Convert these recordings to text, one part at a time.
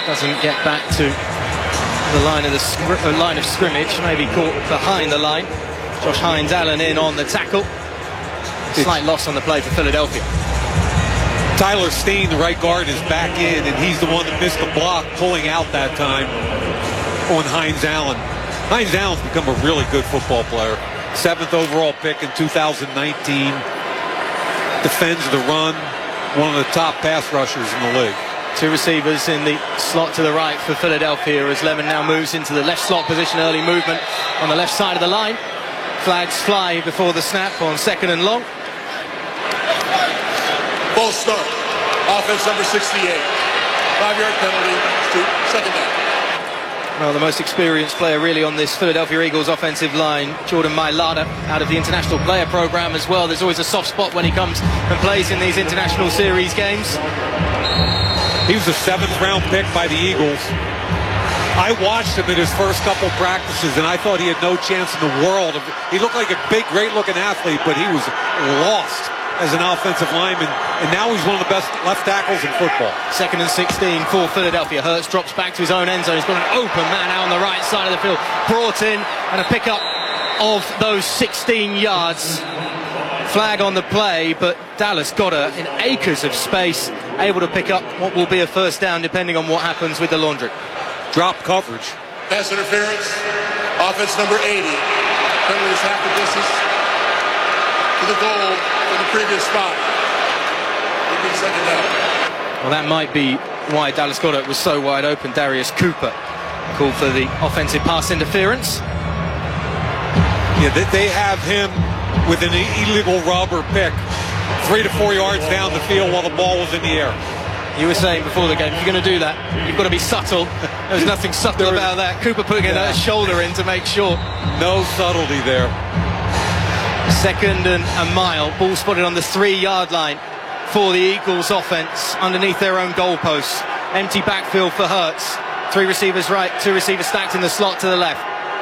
doesn't get back to the line of scrimmage, maybe caught behind the line. Josh Hines-Allen in on the tackle. Slight loss on the play for Philadelphia. Tyler Steen, the right guard, is back in, and he's the one that missed the block, pulling out that time on Hines-Allen. Hines-Allen's become a really good football player. 7th overall pick in 2019. Defends the run. One of the top pass rushers in the league. Two receivers in the slot to the right for Philadelphia as Lemon now moves into the left slot position. Early movement on the left side of the line. Flags fly before the snap on 2nd and long. Ball start. Offense number 68. 5-yard penalty to second down. Well, the most experienced player really on this Philadelphia Eagles offensive line, Jordan Mailata, out of the International Player Program as well. There's always a soft spot when he comes and plays in these International Series games. He was a 7th round pick by the Eagles. I watched him in his first couple practices, and I thought he had no chance in the world. He looked like a big, great-looking athlete, but he was lost as an offensive lineman, and now he's one of the best left tackles in football. 2nd and 16 for Philadelphia. Hurts drops back to his own end zone. He's got an open man out on the right side of the field. Brought in, and a pickup of those 16 yards. Flag on the play, but Dallas Goedert in acres of space, able to pick up what will be a first down depending on what happens with the laundry. Drop coverage. Pass interference. Offense number 80. Penalty is half the distance to the goal from the previous spot. It'll be second down. Well, that might be why Dallas Goedert was so wide open. Darius Cooper called for the offensive pass interference. Yeah, they have him with an illegal rubber pick 3 to 4 yards down the field while the ball was in the air. You were saying before the game, if you're going to do that, you've got to be subtle. There's nothing subtle about that. Cooper putting a shoulder in to make sure. No subtlety there. 2nd and a mile. Ball spotted on the 3-yard line for the Eagles offense underneath their own goalposts. Empty backfield for Hurts. 3 receivers right, 2 receivers stacked in the slot to the left.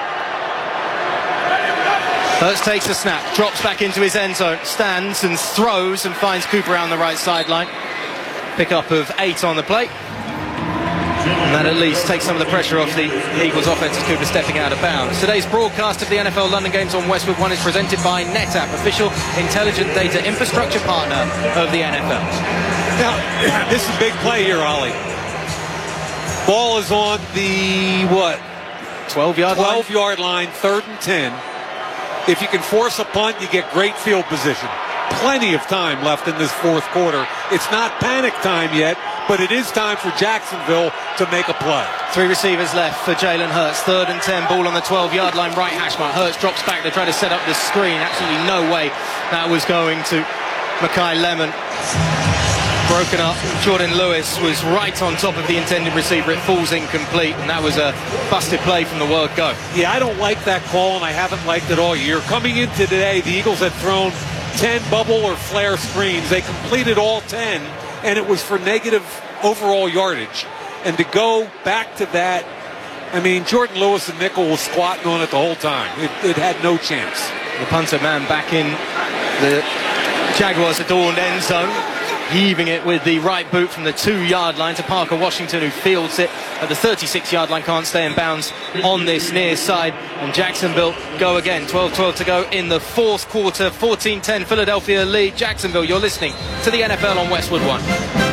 Hurts takes the snap, drops back into his end zone, stands and throws and finds Cooper around the right sideline. Pickup of 8 on the plate. And that at least takes some of the pressure off the Eagles offense as Cooper stepping out of bounds. Today's broadcast of the NFL London Games on Westwood One is presented by NetApp, official intelligent data infrastructure partner of the NFL. Now, this is a big play here, Ollie. Ball is on the, 12-yard line, 3rd and 10. If you can force a punt, you get great field position. Plenty of time left in this 4th quarter. It's not panic time yet, but it is time for Jacksonville to make a play. 3 receivers left for Jalen Hurts. 3rd and 10, ball on the 12-yard line, right hash mark. Hurts drops back to try to set up the screen. Absolutely no way that was going to Makai Lemon. Broken up. Jordan Lewis was right on top of the intended receiver. It falls incomplete, and that was a busted play from the word go. Yeah, I don't like that call, and I haven't liked it all year. Coming into today, the Eagles had thrown 10 bubble or flare screens. They completed all 10, and it was for negative overall yardage. And to go back to that, I mean, Jordan Lewis and nickel was squatting on it the whole time. It had no chance. The punter man back in the Jaguars adorned end zone, heaving it with the right boot from the 2-yard line to Parker Washington, who fields it at the 36-yard line, can't stay in bounds on this near side. And Jacksonville go again. 12-12 to go in the 4th quarter. 14-10 Philadelphia lead. Jacksonville, you're listening to the NFL on Westwood One.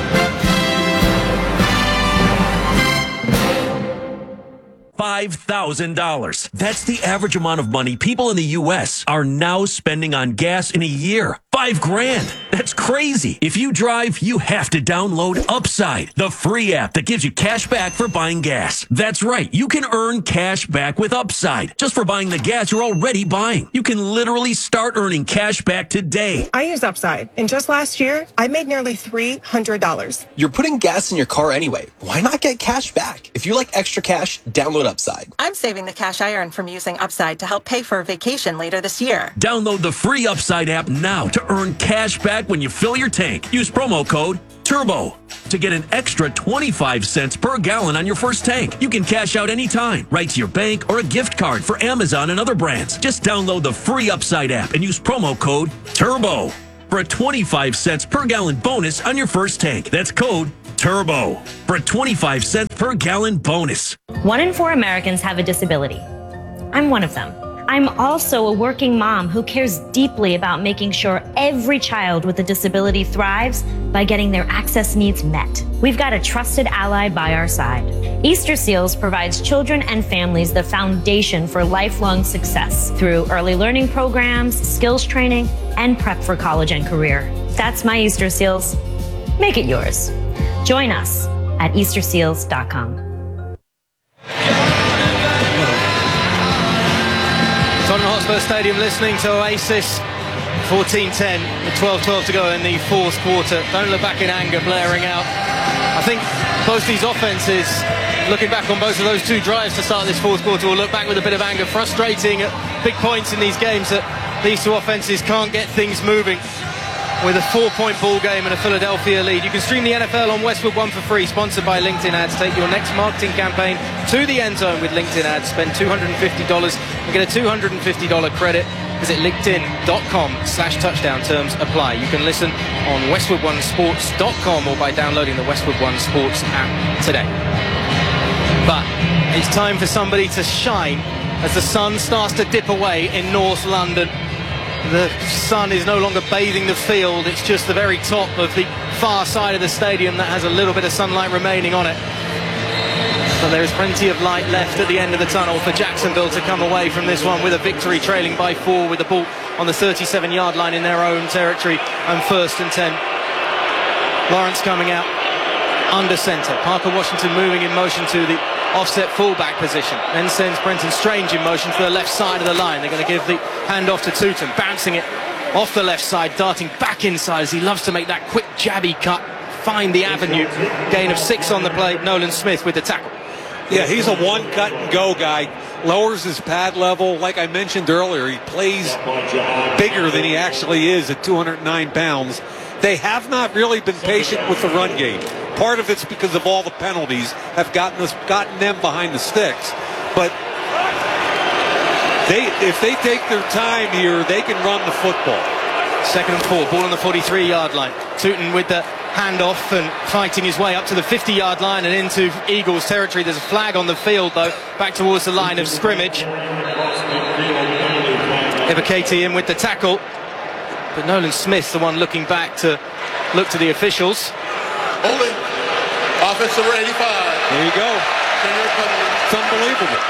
$5,000. That's the average amount of money people in the U.S. are now spending on gas in a year. $5,000. That's crazy. If you drive, you have to download Upside, the free app that gives you cash back for buying gas. That's right. You can earn cash back with Upside just for buying the gas you're already buying. You can literally start earning cash back today. I use Upside, and just last year, I made nearly $300. You're putting gas in your car anyway. Why not get cash back? If you like extra cash, download Upside. I'm saving the cash I earn from using Upside to help pay for a vacation later this year. Download the free Upside app now to earn cash back when you fill your tank. Use promo code TURBO to get an extra 25 cents per gallon on your first tank. You can cash out anytime, right to your bank or a gift card for Amazon and other brands. Just download the free Upside app and use promo code TURBO for a 25 cents per gallon bonus on your first tank. That's code Turbo for a 25-cent per gallon bonus. 1 in 4 Americans have a disability. I'm one of them. I'm also a working mom who cares deeply about making sure every child with a disability thrives by getting their access needs met. We've got a trusted ally by our side. Easter Seals provides children and families the foundation for lifelong success through early learning programs, skills training, and prep for college and career. That's my Easter Seals. Make it yours. Join us at easterseals.com. Tottenham Hotspur Stadium listening to Oasis. 14-10 with 12-12 to go in the fourth quarter. Don't look back in anger, blaring out. I think both these offenses, looking back on both of those two drives to start this fourth quarter, will look back with a bit of anger. Frustrating at big points in these games that these two offenses can't get things moving. With a 4-point ball game and a Philadelphia lead. You can stream the NFL on Westwood One for free, sponsored by LinkedIn Ads. Take your next marketing campaign to the end zone with LinkedIn Ads. Spend $250 and get a $250 credit. Visit linkedin.com/touchdown. Terms apply. You can listen on westwoodonesports.com or by downloading the Westwood One Sports app today. But it's time for somebody to shine as the sun starts to dip away in North London. The sun is no longer bathing the field. It's just the very top of the far side of the stadium that has a little bit of sunlight remaining on it. But there is plenty of light left at the end of the tunnel for Jacksonville to come away from this one with a victory, trailing by 4 with the ball on the 37-yard line in their own territory and 1st and 10. Lawrence coming out under center. Parker Washington moving in motion to the offset fullback position, then sends Brenton Strange in motion to the left side of the line. They're going to give the handoff to Tootin, bouncing it off the left side, darting back inside as he loves to make that quick jabby cut, find the avenue. Gain of 6 on the play. Nolan Smith with the tackle. Yeah, he's a one cut and go guy. Lowers his pad level. Like I mentioned earlier, he plays bigger than he actually is at 209 pounds. They have not really been patient with the run game. Part of it's because of all the penalties have gotten them behind the sticks. But if they take their time here, they can run the football. 2nd and 4, ball on the 43-yard line. Tootin with the handoff and fighting his way up to the 50-yard line and into Eagles territory. There's a flag on the field, though, back towards the line of scrimmage. Ibakete in with the tackle. But Nolan Smith, the one looking back to look to the officials. Holding. Offense number 85. There you go. It's unbelievable.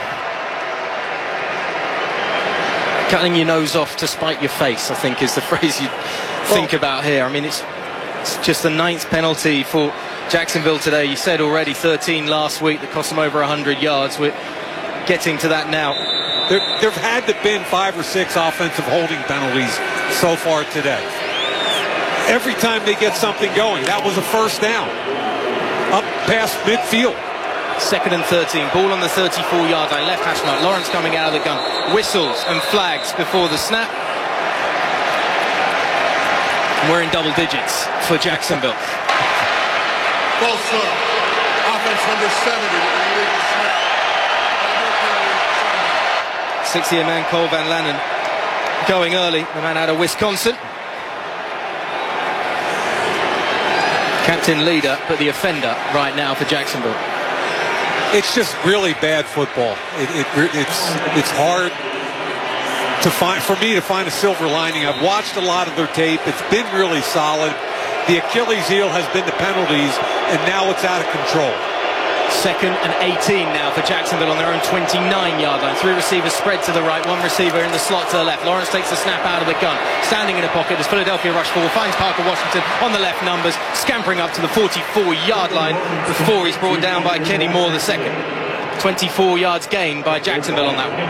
Cutting your nose off to spite your face, I think, is the phrase you think about here. I mean, it's just the 9th penalty for Jacksonville today. You said already 13 last week that cost them over 100 yards. We're getting to that now. There've had to been 5 or 6 offensive holding penalties so far today. Every time they get something going, that was a first down. Up past midfield. 2nd and 13, ball on the 34-yard line, left hash mark. Lawrence coming out of the gun. Whistles and flags before the snap. And we're in double digits for Jacksonville. False start. Offense number 70. 60-year man Cole Van Lanen going early. The man out of Wisconsin. Captain leader, but the offender right now for Jacksonville. It's just really bad football. It's hard to for me to find a silver lining. I've watched a lot of their tape. It's been really solid. The Achilles heel has been the penalties, and now it's out of control. 2nd and 18 now for Jacksonville on their own 29-yard line. 3 receivers spread to the right, 1 receiver in the slot to the left. Lawrence takes the snap out of the gun, standing in a pocket as Philadelphia rush forward, finds Parker Washington on the left numbers, scampering up to the 44-yard line before he's brought down by Kenny Moore the second. 24 yards gained by Jacksonville on that one.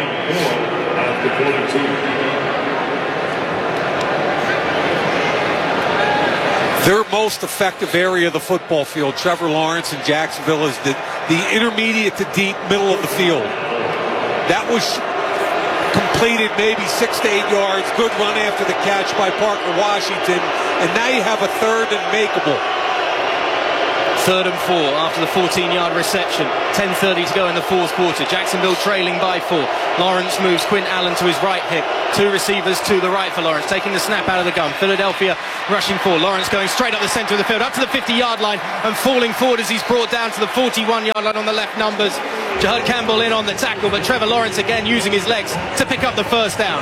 Their most effective area of the football field, Trevor Lawrence and Jacksonville, is the intermediate to deep middle of the field. That was completed maybe 6 to 8 yards. Good run after the catch by Parker Washington. And now you have a 3rd and makeable. 3rd and 4 after the 14-yard reception. 10:30 to go in the fourth quarter. Jacksonville trailing by 4. Lawrence moves Quint Allen to his right hip. 2 receivers to the right for Lawrence, taking the snap out of the gun. Philadelphia rushing 4. Lawrence going straight up the center of the field, up to the 50-yard line and falling forward as he's brought down to the 41-yard line on the left numbers. Jahad Campbell in on the tackle, but Trevor Lawrence again using his legs to pick up the first down.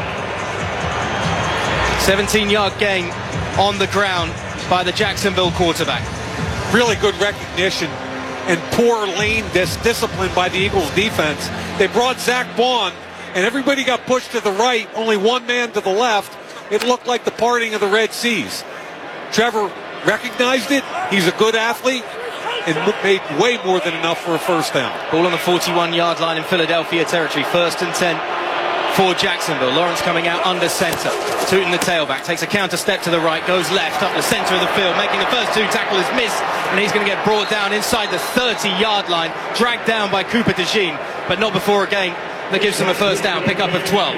17-yard gain on the ground by the Jacksonville quarterback. Really good recognition and poor lane discipline by the Eagles defense. They brought Zach Vaughn, and everybody got pushed to the right, only one man to the left. It looked like the parting of the Red Seas. Trevor recognized it. He's a good athlete and made way more than enough for a first down. Ball on the 41-yard line in Philadelphia territory. 1st and 10 for Jacksonville. Lawrence coming out under center. Tootin, the tailback, takes a counter step to the right, goes left up the center of the field, making the first 2 tackles miss, and he's going to get brought down inside the 30-yard line, dragged down by Cooper DeJean, but not before a gain that gives him a first down, pickup of 12.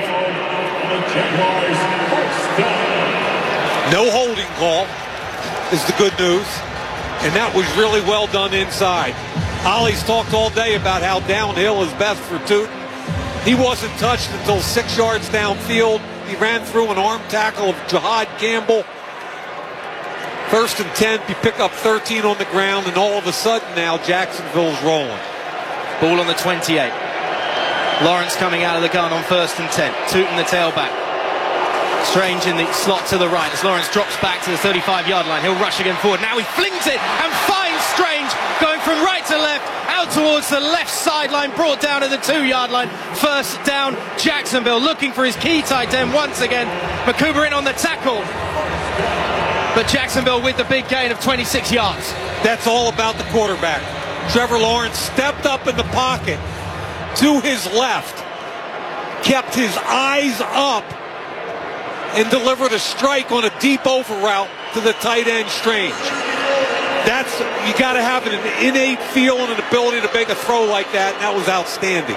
No holding call is the good news, and that was really well done inside. Ollie's talked all day about how downhill is best for Tootin. He wasn't touched until 6 yards downfield. He ran through an arm tackle of Jahad Campbell. 1st and 10, you pick up 13 on the ground, and all of a sudden now Jacksonville's rolling. Ball on the 28. Lawrence coming out of the gun on 1st and 10. Tootin, the tailback. Strange in the slot to the right as Lawrence drops back to the 35-yard line. He'll rush again forward. Now he flings it and finds Strange going from right to left out towards the left sideline, brought down at the 2-yard line. First down, Jacksonville looking for his key tight end once again. McCouber in on the tackle, but Jacksonville with the big gain of 26 yards. That's all about the quarterback. Trevor Lawrence stepped up in the pocket to his left, kept his eyes up, and delivered a strike on a deep over route to the tight end Strange. That's, you got to have an innate feel and an ability to make a throw like that, and that was outstanding.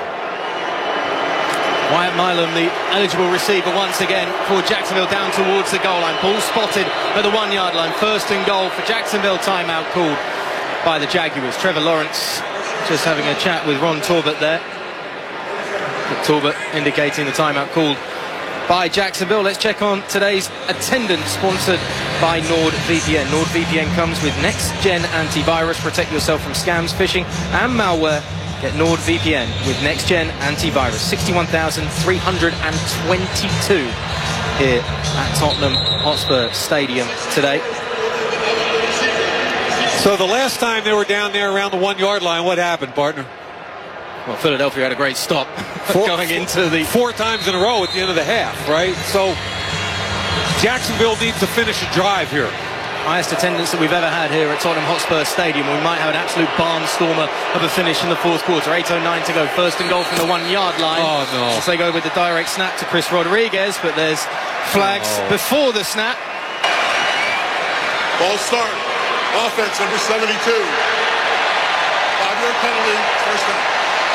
Wyatt Milam, the eligible receiver once again for Jacksonville, down towards the goal line. Ball spotted at the 1-yard line. 1st and goal for Jacksonville. Timeout called by the Jaguars. Trevor Lawrence just having a chat with Ron Torbert there. Torbert indicating the timeout called by Jacksonville. Let's check on today's attendance, sponsored by NordVPN. NordVPN comes with next-gen antivirus. Protect yourself from scams, phishing, and malware. Get NordVPN with next-gen antivirus. 61,322 here at Tottenham Hotspur Stadium today. So the last time they were down there around the 1-yard line, what happened, partner? Well, Philadelphia had a great stop going into the 4 times in a row at the end of the half, right? So Jacksonville needs to finish a drive here. Highest attendance that we've ever had here at Tottenham Hotspur Stadium. We might have an absolute barnstormer of a finish in the fourth quarter. 8:09 to go. 1st and goal from the 1-yard line. Oh, no. As they go with the direct snap to Chris Rodriguez, but there's flags before the snap. Ball start. Offense, number 72. 5-yard penalty. First down.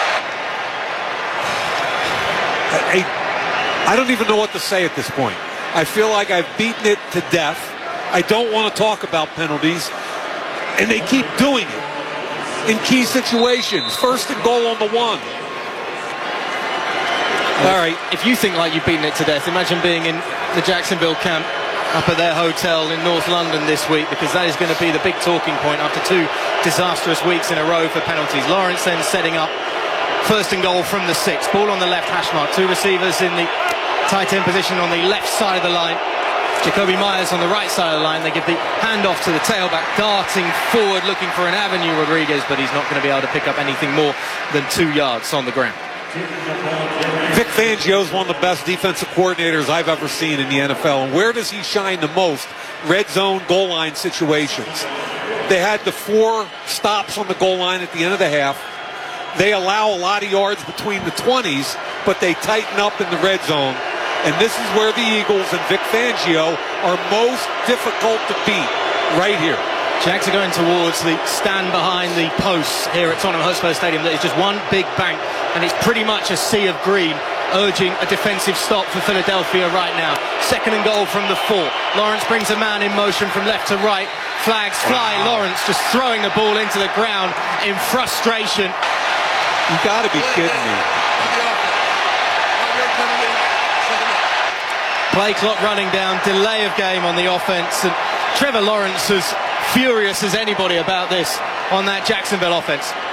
I don't even know what to say at this point. I feel like I've beaten it to death. I don't want to talk about penalties, and they keep doing it in key situations. 1st and goal on the 1. All right. If you think like you've beaten it to death, imagine being in the Jacksonville camp up at their hotel in North London this week, because that is going to be the big talking point after 2 disastrous weeks in a row for penalties. Lawrence then setting up 1st and goal from the 6. Ball on the left hash mark. 2 receivers in the tight end position on the left side of the line. Jacoby Myers on the right side of the line. They give the handoff to the tailback, darting forward, looking for an avenue, Rodriguez, but he's not going to be able to pick up anything more than 2 yards on the ground. Vic Fangio is one of the best defensive coordinators I've ever seen in the NFL. And where does he shine the most? Red zone, goal line situations. They had the 4 stops on the goal line at the end of the half. They allow a lot of yards between the 20s, but they tighten up in the red zone. And this is where the Eagles and Vic Fangio are most difficult to beat, right here. Jags are going towards the stand behind the posts here at Tottenham Hotspur Stadium. That is just one big bank, and it's pretty much a sea of green urging a defensive stop for Philadelphia right now. 2nd and goal from the 4. Lawrence brings a man in motion from left to right. Flags fly. Lawrence just throwing the ball into the ground in frustration. You got to be kidding me. Play clock running down, delay of game on the offense, and Trevor Lawrence is furious as anybody about this on that Jacksonville offense.